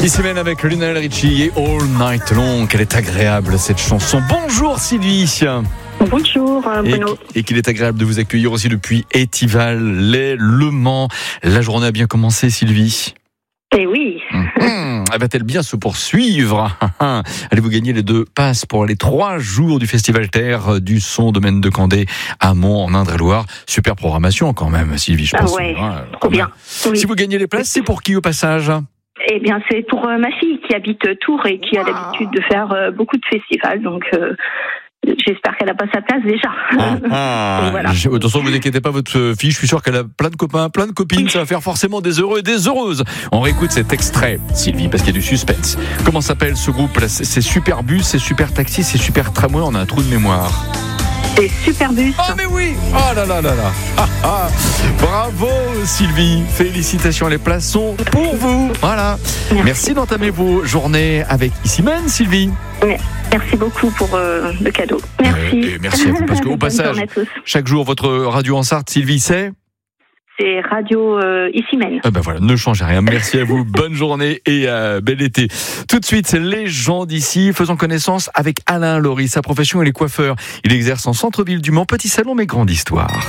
Ici même avec Lionel Richie et All Night Long. Quelle est agréable cette chanson. Bonjour Sylvie. Bonjour Bruno. Et qu'il est agréable de vous accueillir aussi depuis Étival, Le Mans. La journée a bien commencé Sylvie. Eh oui. Va-t-elle bien se poursuivre? Allez-vous gagner les 2 passes pour les 3 jours du Festival Terre du Son Domaine de Candé à Mont en Indre-et-Loire. Super programmation quand même Sylvie, je pense. Ouais, trop bien. Oui. Si vous gagnez les places, c'est pour qui au passage? Eh bien, c'est pour ma fille qui habite Tours et qui a l'habitude de faire beaucoup de festivals. Donc, j'espère qu'elle a pas sa place déjà. Voilà. De toute façon, vous inquiétez pas, votre fille, je suis sûr qu'elle a plein de copains, plein de copines. Ça va faire forcément des heureux et des heureuses. On réécoute cet extrait, Sylvie, parce qu'il y a du suspense. Comment s'appelle ce groupe là? C'est Super Bus, c'est Super Taxi, c'est Super Tramway. On a un trou de mémoire. C'est Superbus. Ah mais oui. Oh là là là là. Bravo Sylvie. Félicitations, les places sont pour vous. Voilà. Merci d'entamer vos journées avec Ici même Sylvie. Merci beaucoup pour le cadeau. Merci. Et merci à vous parce qu'au passage, chaque jour votre radio en Sarthe, Sylvie, c'est Radio Ici même. Ben voilà, ne changez rien. Merci à vous. Bonne journée et bel été. Tout de suite, c'est les gens d'ici. Faisons connaissance avec Alain Laurie. Sa profession, il est coiffeur. Il exerce en centre-ville du Mans. Petit salon, mais grande histoire.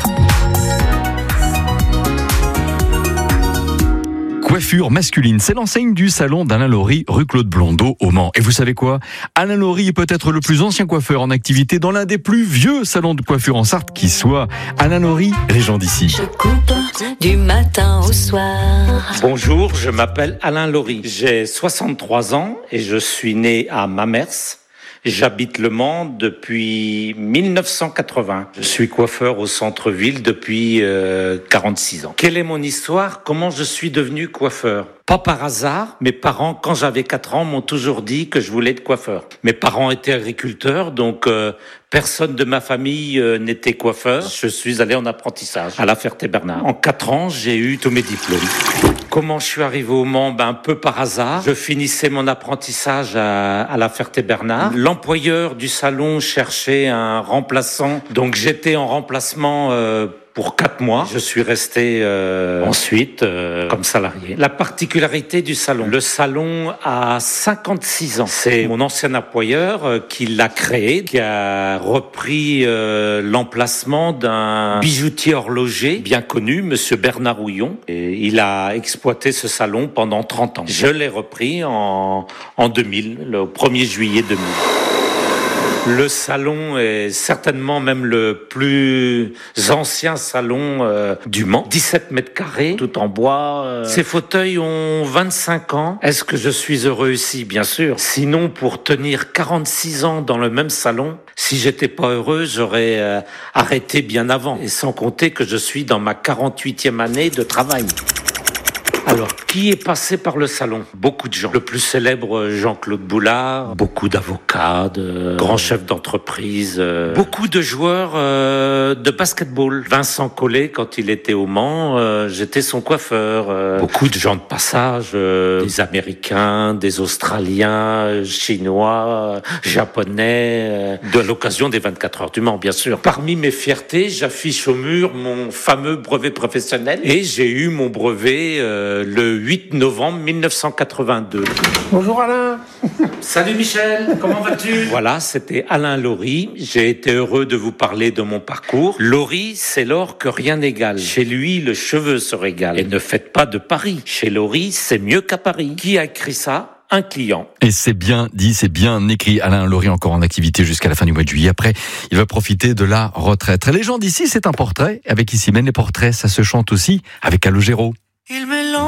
Coiffure masculine, c'est l'enseigne du salon d'Alain Laurie, rue Claude Blondeau au Mans. Et vous savez quoi? Alain Laurie est peut-être le plus ancien coiffeur en activité dans l'un des plus vieux salons de coiffure en Sarthe qui soit. Alain Laurie, les gens d'ici. Je coupe du matin au soir. Bonjour, je m'appelle Alain Laurie. J'ai 63 ans et je suis né à Mamers. J'habite Le Mans depuis 1980. Je suis coiffeur au centre-ville depuis 46 ans. Quelle est mon histoire? Comment je suis devenu coiffeur? Pas par hasard, mes parents, quand j'avais 4 ans, m'ont toujours dit que je voulais être coiffeur. Mes parents étaient agriculteurs, donc personne de ma famille n'était coiffeur. Je suis allé en apprentissage à La Ferté-Bernard. En 4 ans, j'ai eu tous mes diplômes. Comment je suis arrivé au Mans? Un peu par hasard. Je finissais mon apprentissage à La Ferté-Bernard. L'employeur du salon cherchait un remplaçant, donc j'étais en remplacement pour 4 mois. Je suis resté ensuite comme salarié. La particularité du salon, le salon a 56 ans. C'est mon ancien employeur qui l'a créé, qui a repris l'emplacement d'un bijoutier horloger bien connu, Monsieur Bernard Houillon. Et il a exploité ce salon pendant 30 ans. Je l'ai repris en 2000, le 1er juillet 2000. Le salon est certainement même le plus ancien salon du Mans. 17 mètres carrés, tout en bois. Ces fauteuils ont 25 ans. Est-ce que je suis heureux ici? Bien sûr. Sinon, pour tenir 46 ans dans le même salon, si j'étais pas heureux, j'aurais arrêté bien avant. Et sans compter que je suis dans ma 48e année de travail. Alors, qui est passé par le salon? Beaucoup de gens. Le plus célèbre, Jean-Claude Boulard, beaucoup d'avocats, de grands chefs d'entreprise, beaucoup de joueurs de basketball. Vincent Collet, quand il était au Mans, j'étais son coiffeur. Beaucoup de gens de passage, des Américains, des Australiens, Chinois, Japonais, de l'occasion des 24 heures du Mans, bien sûr. Parmi mes fiertés, j'affiche au mur mon fameux brevet professionnel et j'ai eu mon brevet le 8 novembre 1982. Bonjour Alain. Salut Michel, comment vas-tu? Voilà, c'était Alain Laurie. J'ai été heureux de vous parler de mon parcours. Laurie, c'est l'or que rien n'égale. Chez lui, le cheveu se régale. Et ne faites pas de paris. Chez Laurie, c'est mieux qu'à Paris. Qui a écrit ça? Un client. Et c'est bien dit, c'est bien écrit. Alain Laurie encore en activité jusqu'à la fin du mois de juillet. Après, il va profiter de la retraite. Les gens d'ici, c'est un portrait. Avec Ici même, les portraits, ça se chante aussi avec Calogero.